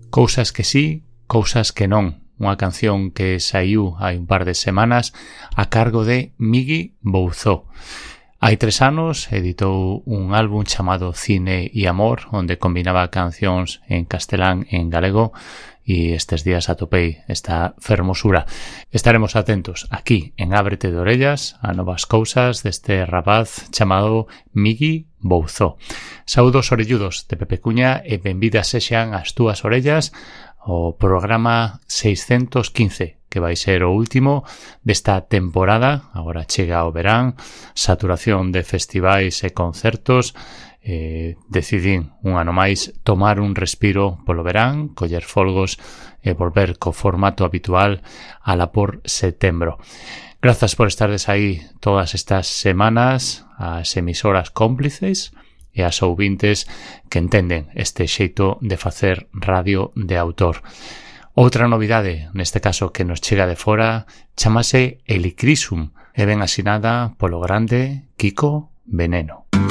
Cousas que sí, cousas que non. Unha canción que saiu hai un par de semanas a cargo de Migui Bouzou. Hai 3 anos editou un álbum chamado Cine e Amor, onde combinaba cancións en castelán e en galego, e estes días atopei esta fermosura. Estaremos atentos aquí en Ábrete de Orellas a novas cousas deste rapaz chamado Migui Bouzou. Saúdos orelludos de Pepe Cuña e benvidas sexan as túas orellas o programa 615, que vai ser o último desta temporada. Agora chega o verán, saturación de festivais e concertos. Decidín un ano máis tomar un respiro polo verán, coller folgos e volver co formato habitual ala por setembro. Grazas por estardes aí todas estas semanas, as emisoras cómplices e as ouvintes que entenden este xeito de facer radio de autor. Outra novidade, neste caso que nos chega de fora, chamase Helicrisum e ben asinada polo grande Kiko Veneno.